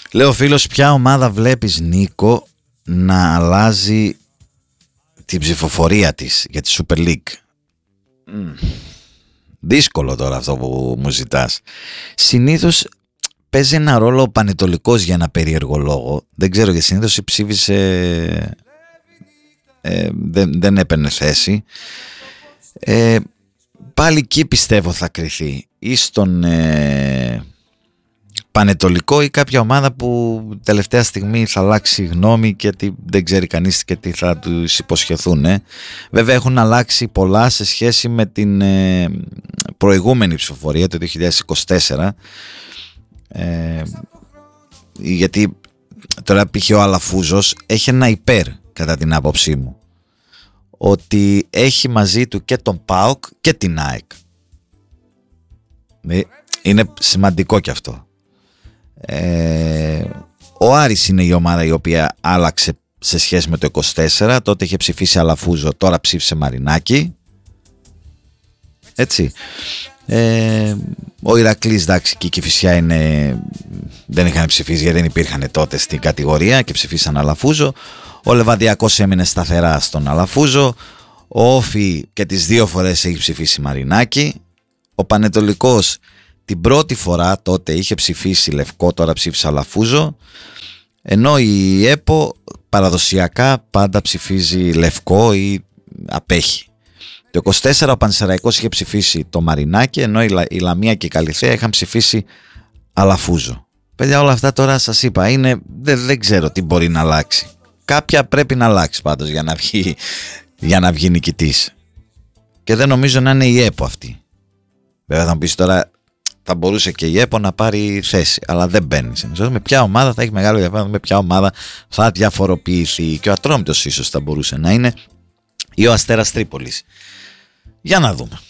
Λέω ο φίλος, ποια ομάδα βλέπεις, Νίκο, να αλλάζει την ψηφοφορία της για τη Super League? Δύσκολο τώρα αυτό που μου ζητάς. Συνήθως παίζει ένα ρόλο ο Πανετολικός για ένα περίεργο λόγο. Δεν ξέρω, γιατί συνήθως η ψήφισε δεν έπαιρνε θέση. Πάλι εκεί πιστεύω θα κριθεί, ή στον Πανετολικό ή κάποια ομάδα που τελευταία στιγμή θα αλλάξει γνώμη και δεν ξέρει κανείς και τι θα τους υποσχεθούν. Βέβαια έχουν αλλάξει πολλά σε σχέση με την προηγούμενη ψηφοφορία το 2024, γιατί τώρα π.χ. ο Αλαφούζος έχει ένα υπέρ κατά την άποψή μου, ότι έχει μαζί του και τον ΠΑΟΚ και την ΑΕΚ. Είναι σημαντικό κι αυτό. Ο Άρης είναι η ομάδα η οποία άλλαξε σε σχέση με το 24. Τότε είχε ψηφίσει Αλαφούζο, τώρα ψήφισε Μαρινάκη. Έτσι. Ο Ηρακλής, εντάξει, και η Κηφισιά δεν είχαν ψηφίσει γιατί δεν υπήρχαν τότε στην κατηγορία και ψηφίσαν Αλαφούζο. Ο Λεβαδιακός έμεινε σταθερά στον Αλαφούζο. Ο Όφι και τις δύο φορές έχει ψηφίσει Μαρινάκη. Ο Πανετολικός την πρώτη φορά τότε είχε ψηφίσει Λευκό, τώρα ψήφισε Αλαφούζο. Ενώ η ΕΠΟ παραδοσιακά πάντα ψηφίζει Λευκό ή απέχει. Το 24 ο Πανσεραϊκός είχε ψηφίσει το Μαρινάκη, ενώ η Λαμία και η Καλυθέα είχαν ψηφίσει Αλαφούζο. Παιδιά, όλα αυτά τώρα σας είπα, δεν ξέρω τι μπορεί να αλλάξει. Κάποια πρέπει να αλλάξει πάντως για να βγει νικητής. Και δεν νομίζω να είναι η ΕΠΟ αυτή. Βέβαια θα μου πεις τώρα, θα μπορούσε και η ΕΠΟ να πάρει θέση, αλλά δεν μπαίνει. Με ποια ομάδα θα έχει μεγάλο ενδιαφέρον, με ποια ομάδα θα διαφοροποιηθεί. Και ο Ατρόμητος ίσως θα μπορούσε να είναι, ή ο Αστέρας Τρίπολης. Για να δούμε.